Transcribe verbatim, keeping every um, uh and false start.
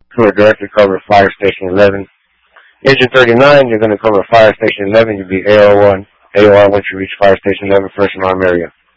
who will directly cover Fire Station eleven. Engine thirty-nine, you're going to cover Fire Station eleven. You'll be A O one, A O R once you reach Fire Station eleven, first alarm area.